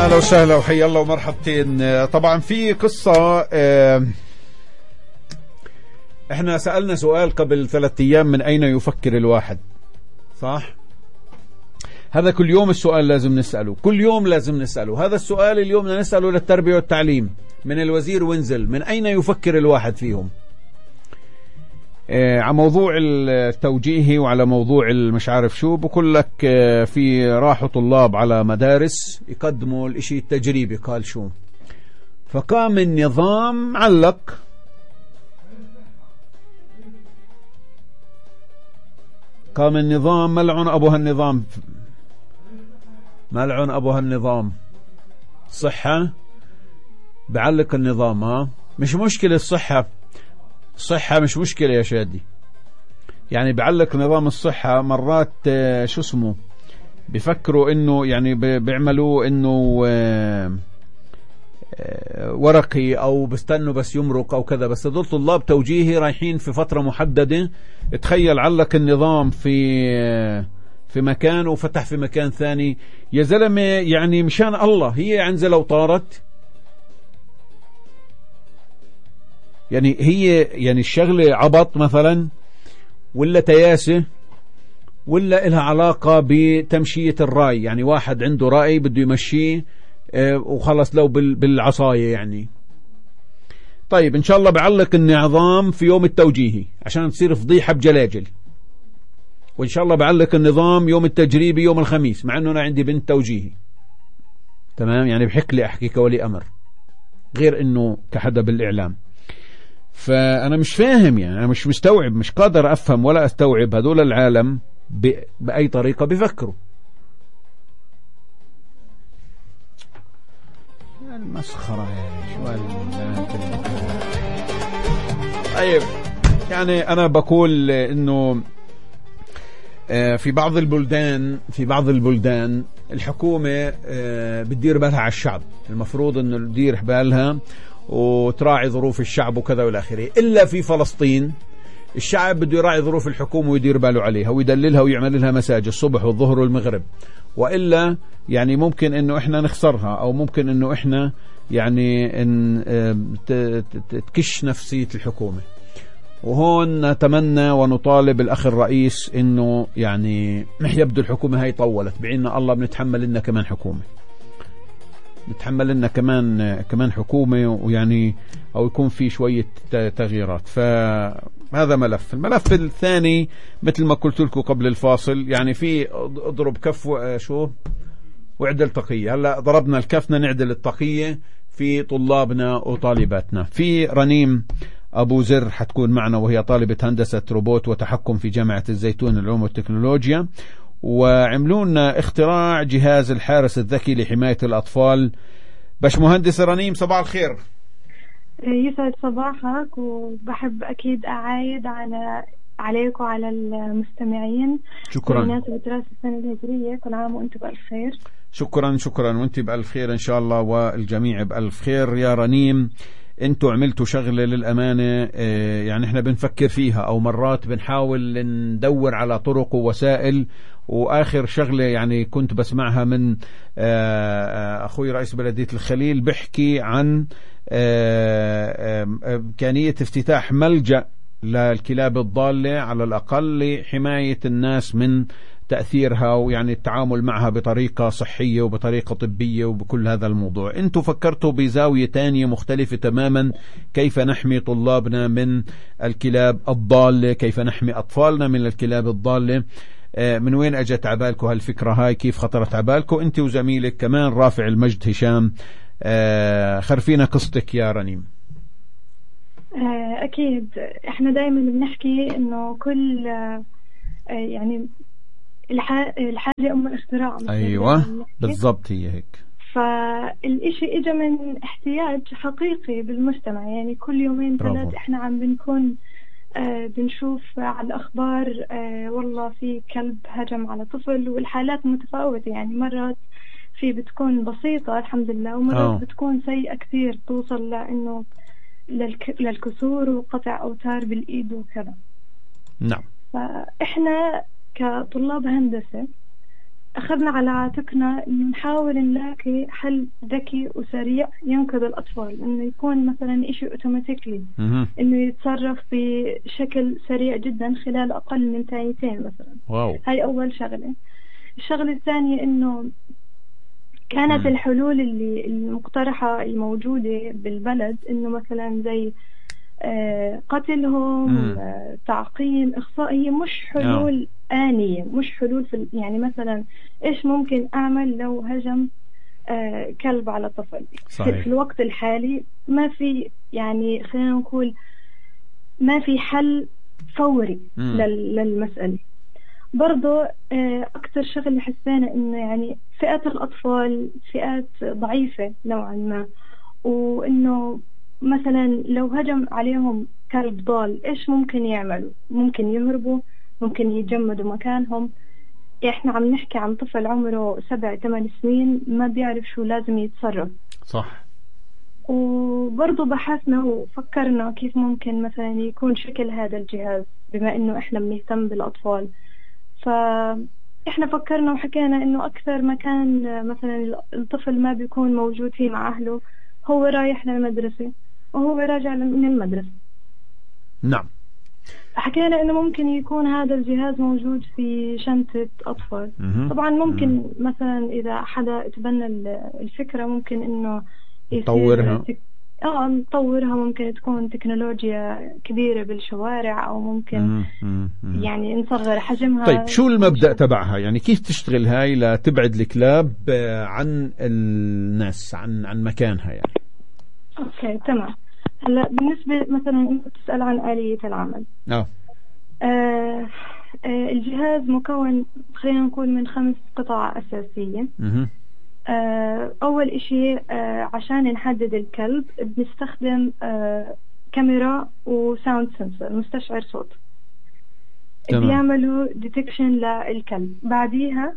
أهلا وسهلا وحيا الله ومرحبتين. طبعا في قصة، احنا سألنا سؤال قبل 3 أيام: من أين يفكر الواحد؟ صح؟ هذا كل يوم السؤال لازم نسأله، كل يوم لازم نسأله هذا السؤال. اليوم بدنا نسأله للتربية والتعليم من الوزير وينزل: من أين يفكر الواحد فيهم؟ على موضوع التوجيهي وعلى موضوع مش عارف شو، بقول لك في راحوا طلاب على مدارس يقدموا الاشي التجريبي، قال شو، فقام النظام علق قام النظام ملعن أبوها النظام، ملعن أبوها النظام، صحة بعلق النظام. مش مشكلة الصحة مش مشكلة يا شادي، يعني بعلق نظام الصحة مرات شو اسمه بيفكروا انه يعني بيعملوا انه ورقي او بستنوا بس يمرق او كذا، بس هذول طلاب توجيهي رايحين في فترة محددة. تخيل علق النظام في مكان وفتح في مكان ثاني، يا زلمة يعني مشان الله، هي عنزة لو طارت يعني هي يعني الشغلة عبط مثلا ولا تياسة ولا إلها علاقة بتمشية الرأي، يعني واحد عنده رأي بده يمشيه وخلص لو بالعصاية يعني. طيب إن شاء الله بعلق النظام في يوم التوجيهي عشان تصير فضيحة بجلاجل، وإن شاء الله بعلق النظام يوم التجريبي يوم الخميس، مع أنه أنا عندي بنت توجيهي، تمام؟ يعني بحق لي أحكي كولي أمر غير أنه كحدا بالإعلام. فأنا مش فاهم، يعني أنا مش مستوعب، مش قادر أفهم ولا أستوعب هذول العالم بأي طريقة بيفكروا. المسخرة يعني شو طيب، يعني أنا بقول إنه في بعض البلدان الحكومة بتدير بالها على الشعب، المفروض إنه تدير بالها وتراعي ظروف الشعب وكذا والآخرين. إلا في فلسطين الشعب بده يراعي ظروف الحكومة ويدير باله عليها ويدللها ويعمل لها مساجد الصبح والظهر والمغرب، وإلا يعني ممكن إنه إحنا نخسرها، أو ممكن إنه إحنا يعني تكش نفسية الحكومة. وهون نتمنى ونطالب الأخ الرئيس إنه يعني يبدو الحكومة هاي طولت بعيننا الله، بنتحمل لنا كمان حكومة، نتحمل لنا كمان حكومة، ويعني أو يكون في شوية تغييرات. فهذا الملف الثاني مثل ما قلت لكم قبل الفاصل، يعني في اضرب كف شو وعدل طاقية. هلا ضربنا الكفنا نعدل الطاقية في طلابنا وطالباتنا. في رنيم أبو زر حتكون معنا، وهي طالبة هندسة روبوت وتحكم في جامعة الزيتون العلوم والتكنولوجيا، وعملوا لنا اختراع جهاز الحارس الذكي لحماية الأطفال. باش مهندس رنيم، صباح الخير. يسعد صباحك، وبحب أكيد أعايد عليك وعلى المستمعين. شكرا. بمناسبة رأس السنة الهجرية، كل عام وأنتم بألف خير. شكرا وأنت بألف خير إن شاء الله، والجميع بألف خير. يا رنيم، انتوا عملتوا شغلة للأمانة يعني احنا بنفكر فيها، او مرات بنحاول ندور على طرق ووسائل. واخر شغلة يعني كنت بسمعها من اخوي رئيس بلدية الخليل بحكي عن امكانية افتتاح ملجأ للكلاب الضالة على الأقل لحماية الناس من تأثيرها، ويعني التعامل معها بطريقة صحية وبطريقة طبية وبكل هذا الموضوع. انتوا فكرتوا بزاوية تانية مختلفة تماما، كيف نحمي طلابنا من الكلاب الضالة، كيف نحمي أطفالنا من الكلاب الضالة. من وين أجت عبالكم هالفكرة هاي؟ كيف خطرت عبالكم انت وزميلك كمان رافع المجد هشام؟ خرفينا قصتك يا رنيم. أكيد احنا دائما بنحكي انه كل يعني الحاجة أم الاختراع. أيوة بالضبط، هي هيك. فالإشي إجا من احتياج حقيقي بالمجتمع، يعني كل يومين 3 إحنا عم بنكون بنشوف على الأخبار والله في كلب هجم على طفل، والحالات متفاوتة، يعني مرات في بتكون بسيطة الحمد لله، ومرات بتكون سيئة كثير توصل لأنه للكسور وقطع أوتار بالإيد وكذا. نعم. فإحنا كطلاب هندسة أخذنا على عاتقنا إنه نحاول نلاقي حل ذكي وسريع ينقذ الأطفال، إنه يكون مثلا إشي أوتوماتيكلي، إنه يتصرف بشكل سريع جدا خلال أقل من ثانيتين مثلا. واو. هاي أول شغلة. الشغلة الثانية إنه كانت الحلول اللي المقترحة الموجودة بالبلد إنه مثلا زي قتلهم، تعقيم، إخصاء، هي مش حلول آنية، مش حلول يعني مثلا إيش ممكن أعمل لو هجم كلب على طفل. صحيح. في الوقت الحالي ما في، يعني خلينا نقول ما في حل فوري للمسألة. برضو أكثر شغل حسينا إنه يعني فئة الأطفال فئات ضعيفة نوعا ما، وإنه مثلا لو هجم عليهم كلب ضال إيش ممكن يعملوا؟ ممكن يهربوا، ممكن يتجمدوا مكانهم. إحنا عم نحكي عن طفل عمره 7-8 سنين ما بيعرف شو لازم يتصرف. صح. وبرضو بحثنا وفكرنا كيف ممكن مثلا يكون شكل هذا الجهاز، بما إنه إحنا بنهتم بالأطفال. فإحنا فكرنا وحكينا إنه أكثر مكان مثلا الطفل ما بيكون موجود فيه مع أهله هو رايح للمدرسة وهو راجع من المدرسة. نعم. حكينا إنه ممكن يكون هذا الجهاز موجود في شنطة أطفال. طبعا ممكن مثلا إذا حدا تبنى الفكرة ممكن إنه نطورها. نطورها، ممكن تكون تكنولوجيا كبيرة بالشوارع، أو ممكن يعني نصغر حجمها. طيب شو المبدأ تبعها؟ يعني كيف تشتغل هاي لتبعد الكلاب عن الناس، عن مكانها يعني؟ أوكي تمام. هلا بالنسبة مثلا أنت بتسأل عن آلية العمل. الجهاز مكون خلينا نقول من 5 قطع أساسية. أول إشي عشان نحدد الكلب بنستخدم كاميرا وساوند سنسور، مستشعر صوت بيعملوا ديتكشن للكلب. بعديها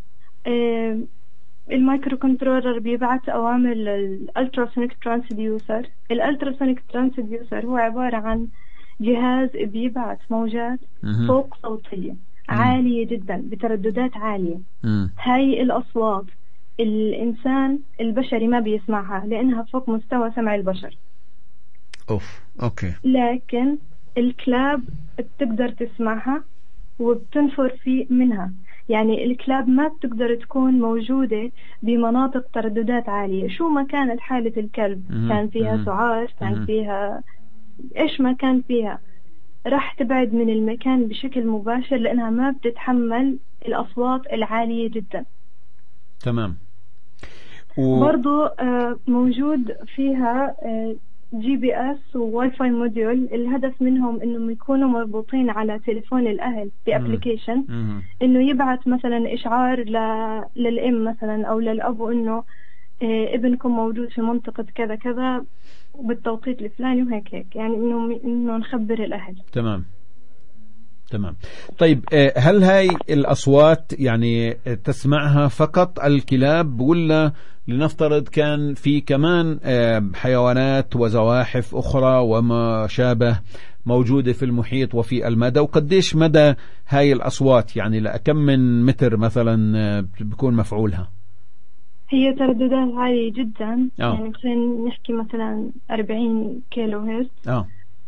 المايكرو كنترولر بيبعث أوامر للألتراسونيك ترانسديوسر. الألتراسونيك ترانسديوسر هو عبارة عن جهاز بيبعث موجات فوق صوتية عالية جدا بترددات عالية. هاي الأصوات الإنسان البشري ما بيسمعها لأنها فوق مستوى سمع البشر. أوكي. لكن الكلاب بتقدر تسمعها وبتنفر منها. يعني الكلاب ما بتقدر تكون موجودة بمناطق ترددات عالية. شو ما كانت حالة الكلب، كان فيها سعار، كان فيها إيش ما كان فيها، راح تبعد من المكان بشكل مباشر لأنها ما بتتحمل الأصوات العالية جدا. تمام. برضو موجود فيها GPS وواي فاي موديول. الهدف منهم انهم يكونوا مربوطين على تليفون الاهل بابليكيشن، انه يبعث مثلا اشعار للام مثلا او للاب انه ابنكم موجود في منطقة كذا كذا بالتوقيت الفلاني وهيك يعني انه نخبر الاهل. تمام. طيب هل هاي الأصوات يعني تسمعها فقط الكلاب، ولا لنفترض كان في كمان حيوانات وزواحف أخرى وما شابه موجودة في المحيط وفي المدى؟ وقديش مدى هاي الأصوات، يعني لكم من متر مثلا بيكون مفعولها؟ هي ترددات عالية جدا. يعني خلينا نحكي مثلا 40 كيلو هرتز.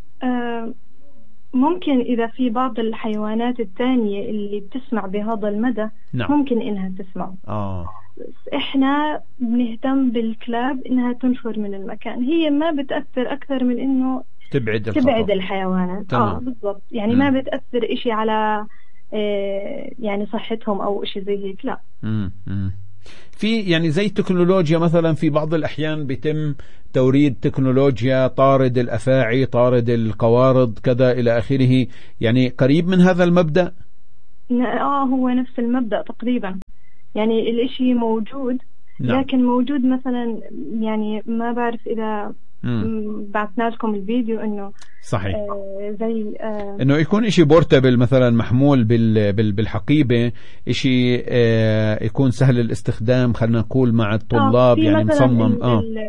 ممكن إذا في بعض الحيوانات الثانية اللي بتسمع بهذا المدى ممكن إنها تسمع. إحنا بنهتم بالكلاب إنها تنفر من المكان. هي ما بتأثر أكثر من إنه تبعد الحيوانات. بالضبط. يعني ما بتأثر إشي على يعني صحتهم أو إشي زي هيك. لا. في يعني زي تكنولوجيا مثلا في بعض الأحيان بيتم توريد تكنولوجيا طارد الأفاعي، طارد القوارض، كذا إلى آخره، يعني قريب من هذا المبدأ؟ هو نفس المبدأ تقريبا. يعني الاشي موجود. لكن موجود مثلا، يعني ما بعرف إذا بعثنا لكم الفيديو انه صحيح زي انه يكون اشي بورتابل مثلا محمول بالحقيبة، اشي يكون سهل الاستخدام، خلينا نقول مع الطلاب، يعني مصمم.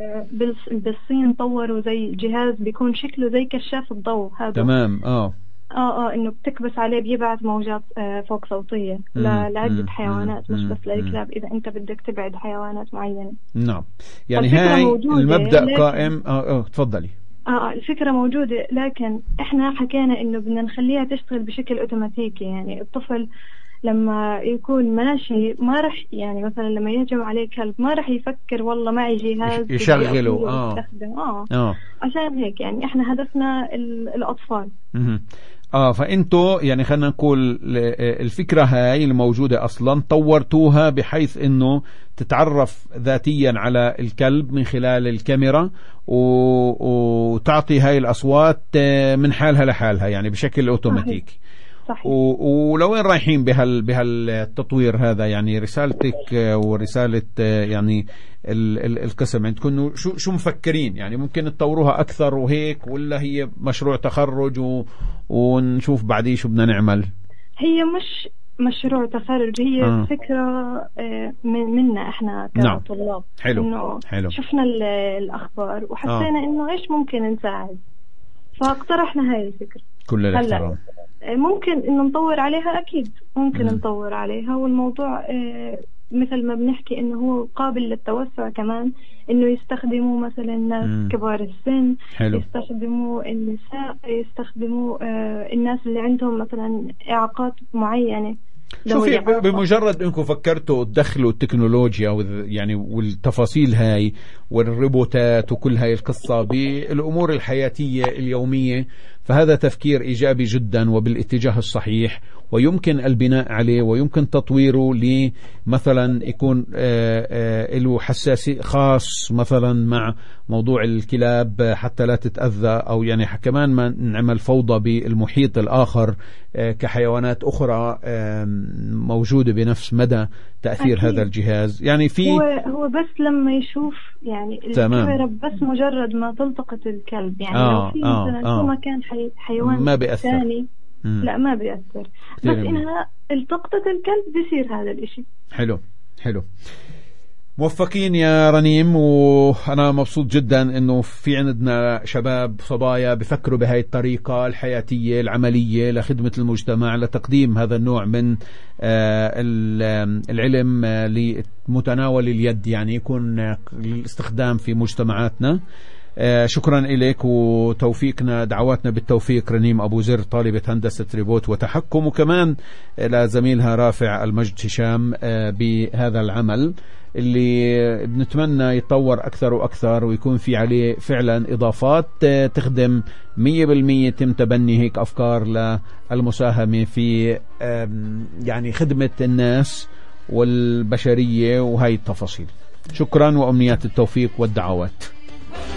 بالصين طوروا زي جهاز بيكون شكله زي كشاف الضوء هذا. تمام. إنه بتكبس عليه بيبعث موجات فوق صوتية لعدة حيوانات، مش بس للكلاب، إذا أنت بدك تبعد حيوانات معينة. نعم، يعني هاي المبدأ قائم. تفضلي. الفكرة موجودة، لكن إحنا حكينا إنه بدنا نخليها تشتغل بشكل أوتوماتيكي. يعني الطفل لما يكون ماشي ما رح، يعني مثلا لما يهجم عليه كلب ما رح يفكر والله معي جهاز يشغله. عشان هيك يعني إحنا هدفنا الأطفال. فأنتوا يعني خلينا نقول الفكرة هاي الموجودة أصلا طورتوها بحيث أنه تتعرف ذاتيا على الكلب من خلال الكاميرا وتعطي هاي الأصوات من حالها لحالها، يعني بشكل أوتوماتيكي. صحيح. ولوين رايحين بهالتطوير هذا؟ يعني رسالتك ورسالة يعني القسم عندكم شو مفكرين؟ يعني ممكن تطوروها أكثر وهيك، ولا هي مشروع تخرج ونشوف بعدين شو بدنا نعمل؟ هي مش مشروع تخرج، هي فكرة منا احنا كطلاب. حلو. شفنا الأخبار وحسينا إنه إيش ممكن نساعد، فاقترحنا هاي الفكرة. كل الاحترام. ممكن إنه نطور عليها، أكيد ممكن نطور عليها، والموضوع مثل ما بنحكي إنه هو قابل للتوسع كمان، إنه يستخدموا مثلا الناس كبار السن. حلو. يستخدموا النساء، يستخدموا الناس اللي عندهم مثلا إعاقات معينة. شوفي، بمجرد انكم فكرتوا تدخلوا التكنولوجيا يعني والتفاصيل هاي والروبوتات وكل هاي القصة بالأمور الحياتية اليومية، فهذا تفكير إيجابي جدا وبالاتجاه الصحيح، ويمكن البناء عليه ويمكن تطويره مثلا يكون له حساسية خاص مثلا مع موضوع الكلاب حتى لا تتأذى، أو يعني كمان ما نعمل فوضى بالمحيط الآخر كحيوانات أخرى موجودة بنفس مدى تأثير هذا الجهاز. يعني في هو بس لما يشوف يعني الكاميرا بس مجرد ما تلتقط الكلب، يعني لو في مثلا في مكان حيوان ما بيأثر ثاني لا ما بيأثر، بس إنها التقطت الكلب بيصير هذا الإشي. حلو. موفقين يا رنيم، وأنا مبسوط جدا إنه في عندنا شباب صبايا بفكروا بهاي الطريقة الحياتية العملية لخدمة المجتمع، لتقديم هذا النوع من العلم لمتناول اليد، يعني يكون الاستخدام في مجتمعاتنا. شكرا إليك وتوفيقنا، دعواتنا بالتوفيق رنيم أبو زر طالبة هندسة ريبوت وتحكم، وكمان لزميلها رافع المجد هشام بهذا العمل اللي بنتمنى يتطور أكثر وأكثر، ويكون في عليه فعلا إضافات تخدم 100%، تم تبني هيك أفكار للمساهمة في يعني خدمة الناس والبشرية وهاي التفاصيل. شكرا وأمنيات التوفيق والدعوات.